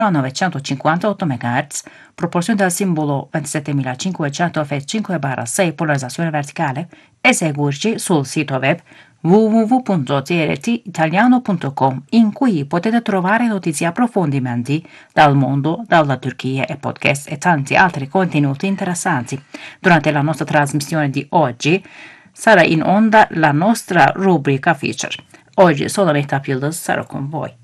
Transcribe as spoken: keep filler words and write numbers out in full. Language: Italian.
novecentocinquantotto megahertz, proporzione del simbolo ventisettemilacinquecento F cinque barra sei polarizzazione verticale, e seguirci sul sito web w w w punto t r t italiano punto com, in cui potete trovare notizie e approfondimenti dal mondo, dalla Turchia e podcast e tanti altri contenuti interessanti. Durante la nostra trasmissione di oggi sarà in onda la nostra rubrica feature. Oggi sono Mehta Yıldız, sarò con voi.